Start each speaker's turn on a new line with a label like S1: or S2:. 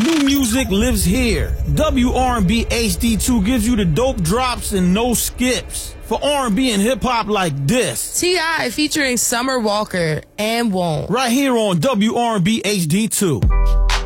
S1: New music lives here. WR&B HD2 gives you the dope drops and no skips. For R&B and hip-hop like this.
S2: T.I. featuring Summer Walker and Won't.
S1: Right here on WR&B HD2.